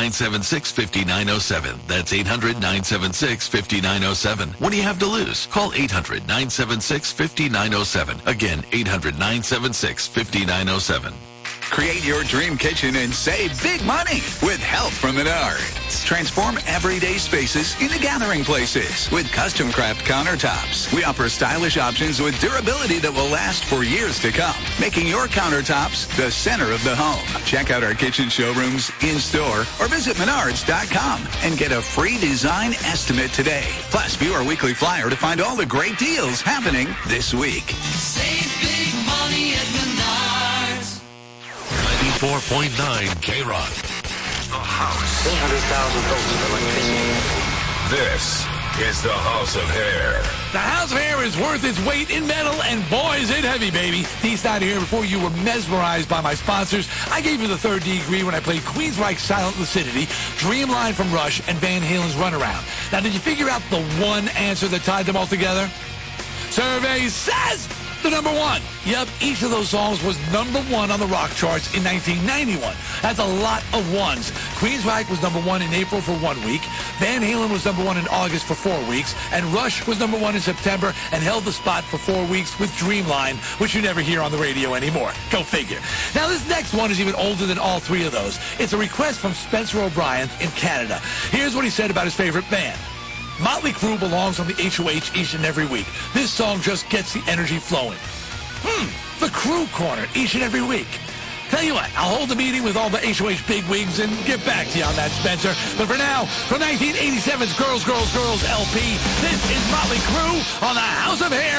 800-976-5907. That's 800-976-5907. What do you have to lose? Call 800-976-5907. Again, 800-976-5907. Create your dream kitchen and save big money with help from Menards. Transform everyday spaces into gathering places with custom-craft countertops. We offer stylish options with durability that will last for years to come, making your countertops the center of the home. Check out our kitchen showrooms, in-store, or visit Menards.com and get a free design estimate today. Plus, view our weekly flyer to find all the great deals happening this week. Save big money at Menards. 94.9 K-Rock. The House. 300,000 volts of electricity. This is the House of Hair. The House of Hair is worth its weight in metal, and boy, is it heavy, baby. D-Side here. Before you were mesmerized by my sponsors, I gave you the third degree when I played Queensryche's Silent Lucidity, Dreamline from Rush, and Van Halen's Runaround. Now, did you figure out the one answer that tied them all together? Survey says the number one. Yep, each of those songs was number one on the rock charts in 1991. That's a lot of ones. Queensryche was number one in April for 1 week. Van Halen was number one in August for 4 weeks. And Rush was number one in September and held the spot for 4 weeks with Dreamline, which you never hear on the radio anymore. Go figure. Now, this next one is even older than all three of those. It's a request from Spencer O'Brien in Canada. Here's what he said about his favorite band. Motley Crue belongs on the HOH each and every week. This song just gets the energy flowing. The Crue Corner each and every week. Tell you what, I'll hold a meeting with all the HOH bigwigs and get back to you on that, Spencer. But for now, from 1987's Girls, Girls, Girls LP, this is Motley Crue on the House of Hair.